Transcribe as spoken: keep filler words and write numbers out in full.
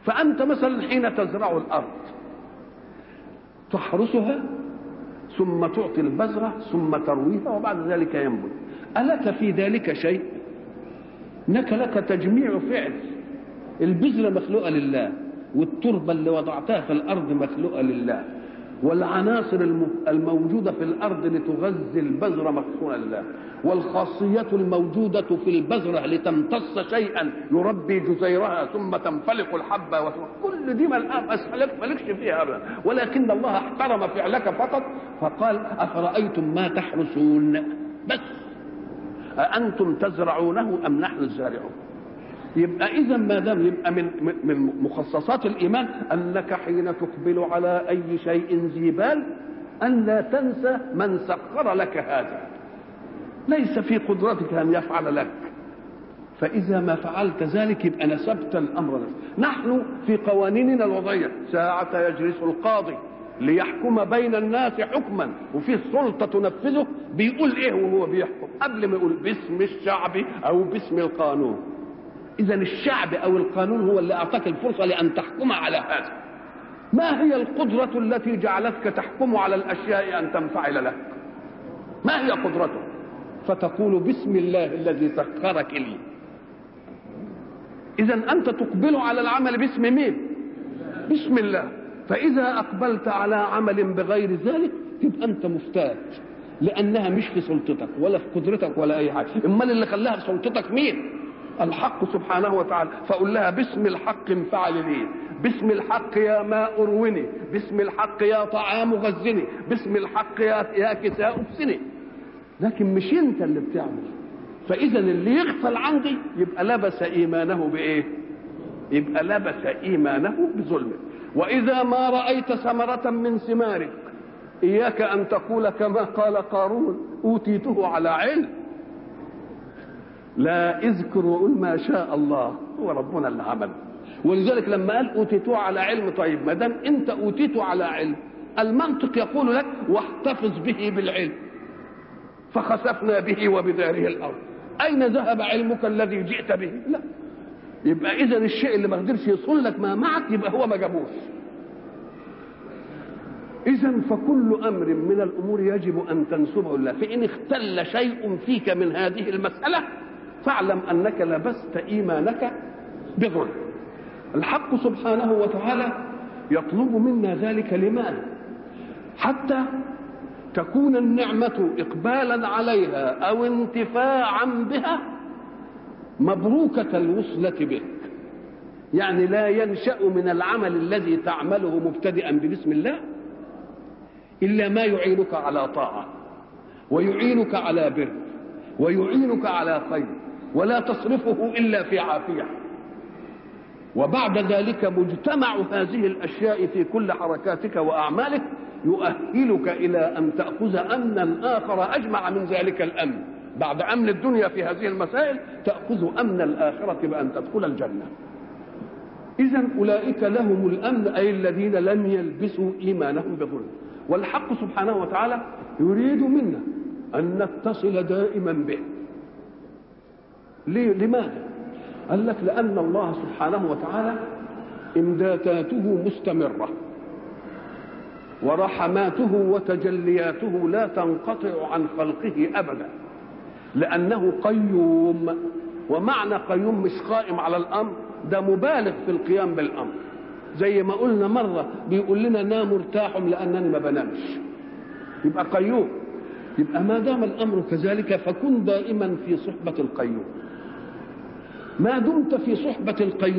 فأنت مثلا حين تزرع الأرض تحرسها ثم تعطي البذرة ثم ترويها وبعد ذلك ينبت، ألك في ذلك شيء؟ إنك لك تجميع فعل. البذرة مخلوقة لله، والتربة اللي وضعتها في الأرض مخلوقة لله، والعناصر الموجودة في الأرض لتغذي البذرة مخلوقة لله، والخاصية الموجودة في البذرة لتمتص شيئا يربي جزيرها ثم تنفلق الحبة، كل دي مالكش فيها أبدا، ولكن الله احترم فعلك فقط فقال أفرأيتم ما تحرسون، بس أأنتم تزرعونه أم نحن الزارعون. يبقى إذا ما دام يبقى من من مخصصات الإيمان أنك حين تقبل على أي شيء ذي بال أن لا تنسى من سخر لك هذا، ليس في قدرتك أن يفعل لك، فإذا ما فعلت ذلك يبقى نسبت الأمر لك. نحن في قوانيننا الوضعية ساعة يجلس القاضي ليحكم بين الناس حكما وفي سلطة تنفذه بيقول إيه وهو بيحكم؟ قبل ما يقول باسم الشعب أو باسم القانون. إذن الشعب أو القانون هو اللي أعطاك الفرصة لأن تحكم على هذا. ما هي القدرة التي جعلتك تحكم على الأشياء أن تنفعل لك؟ ما هي قدرته؟ فتقول بسم الله الذي سخرك لي. إذن أنت تقبل على العمل باسم مين؟ بسم الله. فإذا أقبلت على عمل بغير ذلك تبقى أنت مفتات، لأنها مش في سلطتك ولا في قدرتك ولا أي حاجة. إما اللي خلاها في سلطتك مين؟ الحق سبحانه وتعالى. فقل لها باسم الحق انفعل لي، باسم الحق يا ماء اروني، باسم الحق يا طعام غزني، باسم الحق يا يا كساء ابسني. لكن مش انت اللي بتعمل. فاذا اللي يغفل عندي يبقى لبس ايمانه بايه؟ يبقى لبس ايمانه بظلمه. واذا ما رايت ثمره من ثمارك اياك ان تقول كما قال قارون اوتيته على علم. لا اذكر وقول ما شاء الله، هو ربنا اللي عمل. ولذلك لما قال اوتيته على علم، طيب ما دام انت اوتيته على علم المنطق يقول لك واحتفظ به بالعلم، فخسفنا به وبداره الارض. اين ذهب علمك الذي جئت به؟ لا. يبقى اذا الشيء اللي ما قدرش يصل لك ما معك يبقى هو ما جابوش. اذا فكل امر من الامور يجب ان تنسبه لله. فان اختل شيء فيك من هذه المساله فاعلم انك لبست ايمانك بظلم. الحق سبحانه وتعالى يطلب منا ذلك لماذا؟ حتى تكون النعمة إقبالا عليها أو انتفاعا بها مبروكة الوصلة بك. يعني لا ينشأ من العمل الذي تعمله مبتدئا ببسم الله إلا ما يعينك على طاعة ويعينك على بر ويعينك على خير، ولا تصرفه إلا في عافية. وبعد ذلك مجتمع هذه الأشياء في كل حركاتك وأعمالك يؤهلك إلى أن تأخذ أمنا آخر أجمع من ذلك الأمن. بعد أمن الدنيا في هذه المسائل تأخذ أمن الآخرة بأن تدخل الجنة. إذن أولئك لهم الأمن، أي الذين لم يلبسوا إيمانهم بظلم. والحق سبحانه وتعالى يريد منا أن نتصل دائما به. لماذا؟ قال لك لأن الله سبحانه وتعالى إمداداته مستمرة ورحماته وتجلياته لا تنقطع عن خلقه أبدا، لأنه قيوم. ومعنى قيوم مش قائم على الأمر، ده مبالغ في القيام بالأمر. زي ما قلنا مرة بيقول لنا نام ارتاح لأنني ما بنامش، يبقى قيوم. يبقى ما دام الأمر كذلك فكن دائما في صحبة القيوم. ما دمت في صحبة القيوم